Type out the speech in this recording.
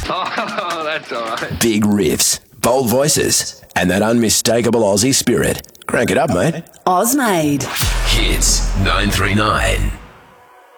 Oh, that's all right. Big riffs, bold voices, and that unmistakable Aussie spirit. Crank it up, mate. Ozmade. Hits 939.